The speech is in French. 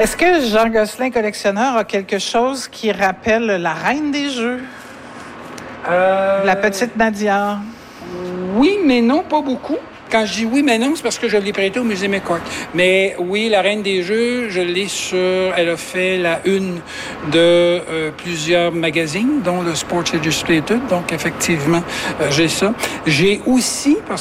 Est-ce que Jean Gosselin, collectionneur, a quelque chose qui rappelle la reine des jeux? La petite Nadia? Oui, mais non, pas beaucoup. Quand je dis oui, mais non, c'est parce que je l'ai prêté au Musée McCourt. Mais oui, la Reine des Jeux, je l'ai sur... Elle a fait la une de plusieurs magazines, dont le Sports Illustrated. Donc, effectivement, j'ai ça. J'ai aussi, parce